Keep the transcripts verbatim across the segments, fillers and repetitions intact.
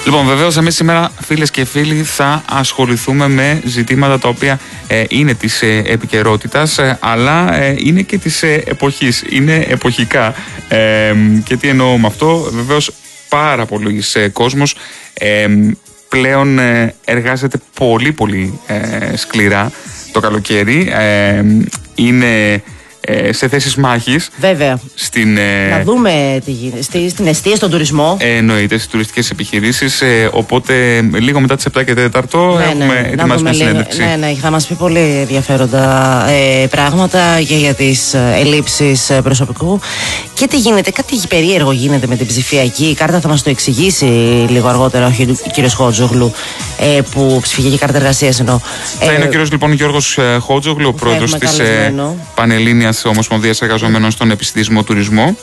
Λοιπόν, βεβαίως εμείς σήμερα, φίλες και φίλοι, θα ασχοληθούμε με ζητήματα τα οποία ε, είναι της ε, επικαιρότητας, ε, αλλά ε, είναι και της ε, εποχής, είναι εποχικά. Ε, και τι εννοώ με αυτό? Βεβαίως πάρα πολλοί ε, κόσμος ε, πλέον ε, εργάζεται πολύ πολύ ε, σκληρά το καλοκαίρι. Ε, είναι σε θέσεις μάχης. Βέβαια. Στην, να δούμε τι γίνεται. Στη, στην εστία, στον τουρισμό. Ε, εννοείται, στις τουριστικές επιχειρήσεις. Ε, οπότε λίγο μετά τις επτά και τέταρτο ναι, έχουμε ναι, ετοιμάσει μια συνέντευξη. Ναι, ναι, θα μας πει πολύ ενδιαφέροντα ε, πράγματα και για τις ελλείψεις προσωπικού. Και τι γίνεται, κάτι περίεργο γίνεται με την ψηφιακή κάρτα. Θα μας το εξηγήσει λίγο αργότερα ο κύριος Χότζογλου, ε, που ψηφιακή κάρτα εργασίας εννοώ. Θα ε, είναι ο κύριος λοιπόν Γιώργος Χότζογλου, ο πρόεδρος της ε, Πανελλήνιας Ομοσπονδίας Εργαζομένων στον Επιστημισμό Τουρισμό.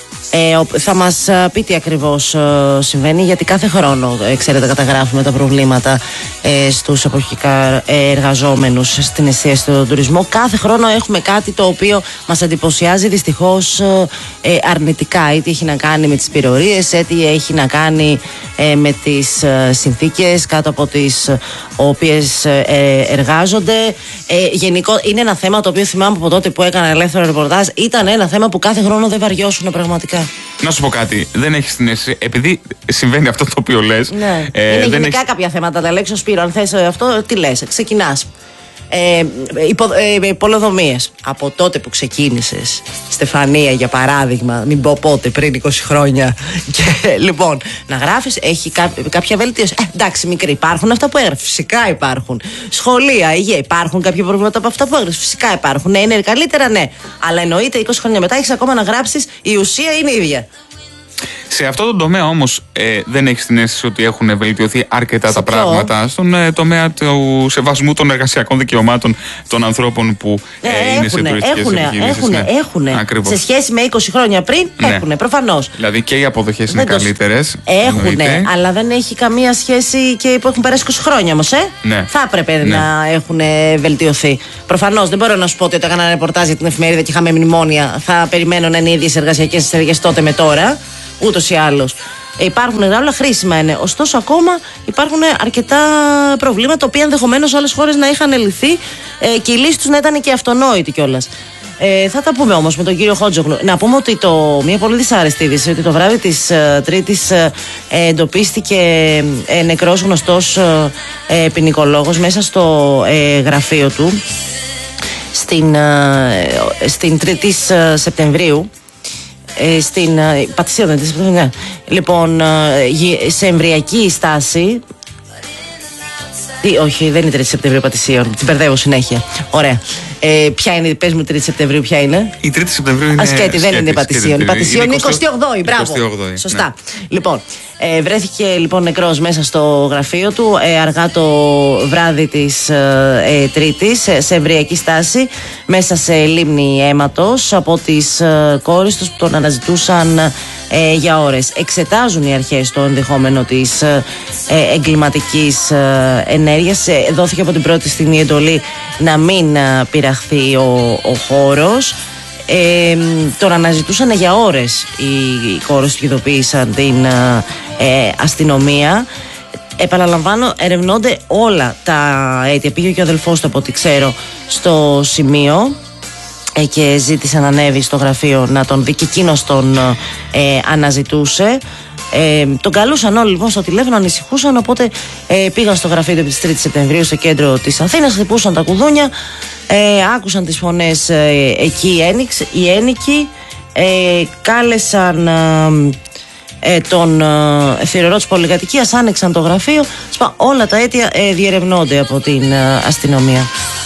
Ε, θα μας πει τι ακριβώς ε, συμβαίνει, γιατί κάθε χρόνο, ε, ξέρετε, καταγράφουμε τα προβλήματα ε, στους εποχικά εργαζόμενους στην εστίαση στον τουρισμό. Κάθε χρόνο έχουμε κάτι το οποίο μας εντυπωσιάζει δυστυχώς ε, αρνητικά, είτε έχει να κάνει με τις πυρορίες, είτε έχει να κάνει ε, με τις ε, συνθήκες κάτω από τις οποίες ε, εργάζονται. Ε, γενικό, είναι ένα θέμα το οποίο θυμάμαι από τότε που έκανα ελεύθερο ρεπορτάζ, ήταν ένα θέμα που κάθε χρόνο δεν βαριώσουν πραγματικά. Να σου πω κάτι, δεν έχεις την αίσθηση, επειδή συμβαίνει αυτό το οποίο λες. Ναι. Ε, είναι δεν γενικά έχεις... κάποια θέματα, τα λέξω Σπύρο, αν θες αυτό, τι λες, ξεκινάς. Ε, υπο, ε, πολεοδομίες. Από τότε που ξεκίνησες, Στεφανία για παράδειγμα, μην πω πότε, πριν είκοσι χρόνια, και λοιπόν να γράφεις, έχει κά, κάποια βελτίωση. Ε, εντάξει, μικρή, υπάρχουν αυτά που έγραφες, φυσικά υπάρχουν. Σχολεία, υγεία, υπάρχουν κάποια προβλήματα από αυτά που έγραφες, φυσικά υπάρχουν. Ναι, είναι καλύτερα, ναι. Αλλά εννοείται είκοσι χρόνια μετά έχεις ακόμα να γράψεις, η ουσία είναι η ίδια. Σε αυτό το τομέα όμως ε, δεν έχεις την αίσθηση ότι έχουν βελτιωθεί αρκετά σε τα ποιο? πράγματα στον ε, τομέα του σεβασμού των εργασιακών δικαιωμάτων των ανθρώπων που ε, ε, είναι έχουνε, σε τουριστικές έχουνε, επιχειρήσεις. έχουνε, Ναι. έχουνε. Ακριβώς. Σε σχέση με είκοσι χρόνια πριν, ναι. έχουνε, προφανώς. Δηλαδή και οι αποδοχές είναι δεν καλύτερες. Έχουνε, εννοείται. αλλά δεν έχει καμία σχέση και που έχουν περάσει είκοσι χρόνια όμως, ε. Ναι. Θα έπρεπε ναι. να έχουν βελτιωθεί. Προφανώς δεν μπορώ να σου πω ότι όταν έκανα ρεπορτάζ για την εφημερίδα και είχαμε μνημόνια, θα περιμένω να είναι οι ίδιες εργασιακές συνθήκες τότε με τώρα. Ούτως ή άλλως. Υπάρχουν όλα χρήσιμα είναι. Ωστόσο, ακόμα υπάρχουν αρκετά προβλήματα, τα οποία ενδεχομένως άλλες χώρες να είχαν λυθεί ε, και η λύση τους να ήταν και αυτονόητη κιόλας. Ε, θα τα πούμε όμως με τον κύριο Χότζογλου. Να πούμε ότι το, μια πολύ δυσάρεστη είδηση, ότι το βράδυ της ε, Τρίτης ε, εντοπίστηκε ε, νεκρός γνωστός ε, ποινικολόγος μέσα στο ε, γραφείο του στην, ε, στην Τρίτη Σεπτεμβρίου. Στην Πατησία, δεν ναι. Λοιπόν, σε εμβριακή στάση. Τι, όχι, δεν είναι Τρίτη Σεπτεμβρίου Πατησίων. Την μπερδεύω συνέχεια. Ωραία. Ε, ποια είναι, πες μου, Τρίτη Σεπτεμβρίου, ποια είναι? Η Τρίτη Σεπτεμβρίου είναι. Ασκέτη, δεν είναι Πατησίων. Η Πατησίων είναι εικοστή όγδοη. Μπράβο. εικοστή όγδοη, σωστά. Ναι. Λοιπόν, ε, βρέθηκε λοιπόν νεκρός μέσα στο γραφείο του ε, αργά το βράδυ της ε, Τρίτης, σε εμβριακή στάση, μέσα σε λίμνη αίματος από τις ε, κόρες τους που τον αναζητούσαν ε, για ώρες. Εξετάζουν οι αρχές το ενδεχόμενο της ε, εγκληματικής ε, ενέργειας. Ε, δόθηκε από την πρώτη στιγμή εντολή να μην ε, πειραχθεί ο, ο χώρος. Ε, τον αναζητούσαν για ώρες οι χώρες που ειδοποίησαν την ε, αστυνομία. Επαναλαμβάνω, ερευνώνται όλα τα αίτια. Πήγε και ο αδελφός του, από ό,τι ξέρω, στο σημείο ε, και ζήτησε να ανέβει στο γραφείο να τον δει, και εκείνος τον ε, αναζητούσε. Ε, τον καλούσαν όλοι λοιπόν στο τηλέφωνο, ανησυχούσαν, οπότε ε, πήγαν στο γραφείο του της Τρίτης Σεπτεμβρίου στο κέντρο της Αθήνας, χτυπούσαν τα κουδούνια, ε, άκουσαν τις φωνές ε, εκεί οι ένοικοι, ε, κάλεσαν ε, ε, τον ε, θηρορό της πολυκατοικίας, άνοιξαν το γραφείο. Όλα τα αίτια ε, διερευνώνται από την ε, αστυνομία.